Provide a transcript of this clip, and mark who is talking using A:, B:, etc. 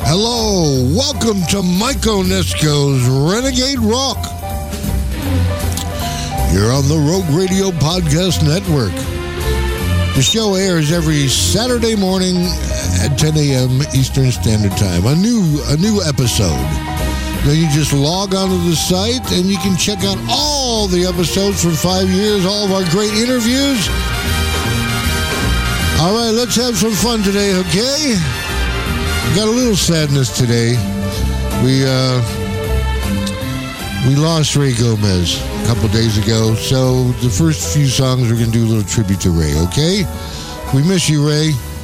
A: Hello, welcome to Mike Onesko's Renegade Rock. You're on the Rogue Radio Podcast Network. The show airs every Saturday morning at 10 a.m. Eastern Standard Time. A new episode. Then you just log onto the site and you can check out all the episodes from 5 years, all of our great interviews. All right, let's have some fun today, okay? Got a little sadness today. We lost Ray Gomez a couple days ago, so the first few songs we're going to do a little tribute to Ray, okay? We miss you, Ray.